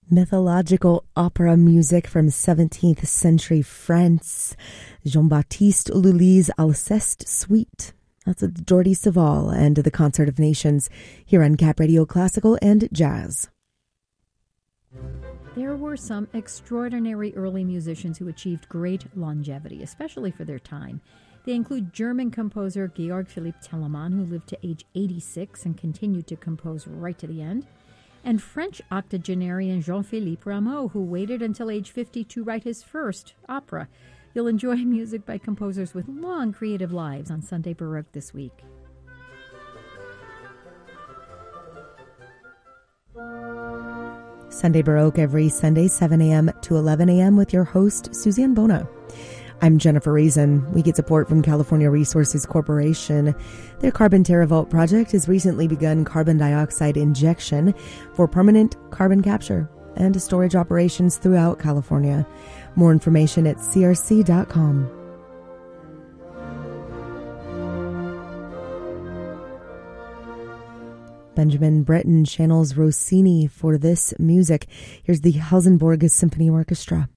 Mythological opera music from 17th century France. Jean-Baptiste Lully's Alceste Suite. That's with Jordi Savall and the Concert of Nations here on Cap Radio Classical and Jazz. There were some extraordinary early musicians who achieved great longevity, especially for their time. They include German composer Georg Philipp Telemann, who lived to age 86 and continued to compose right to the end, and French octogenarian Jean-Philippe Rameau, who waited until age 50 to write his first opera. You'll enjoy music by composers with long creative lives on Sunday Baroque this week. Sunday Baroque every Sunday, 7 a.m. to 11 a.m. with your host, Suzanne Bona. I'm Jennifer Reason. We get support from California Resources Corporation. Their Carbon TerraVault project has recently begun carbon dioxide injection for permanent carbon capture and storage operations throughout California. More information at crc.com. Benjamin Britten channels Rossini for this music. Here's the Helsingborg Symphony Orchestra.